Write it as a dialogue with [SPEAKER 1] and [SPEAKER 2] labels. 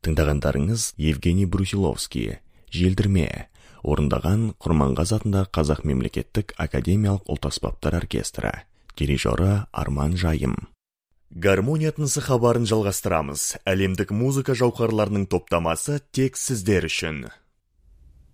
[SPEAKER 1] Тыңдағандарыңыз Евгений Брусиловский, Желдірме, орындаған Құрманғазы атындағы Қазақ мемлекеттік академиялық ұлт-аспаптар оркестрі, дирижері Арман Жайым. Гармония тынысы хабарын жалғастырамыз. Әлемдік музыка жауһарларының топтамасы тек сіздер үшін.